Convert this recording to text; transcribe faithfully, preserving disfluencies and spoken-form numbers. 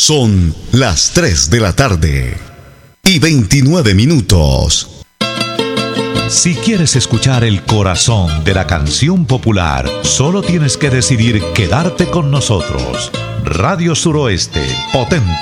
Son las tres de la tarde y veintinueve minutos. Si quieres escuchar el corazón de la canción popular, solo tienes que decidir quedarte con nosotros. Radio Suroeste, potente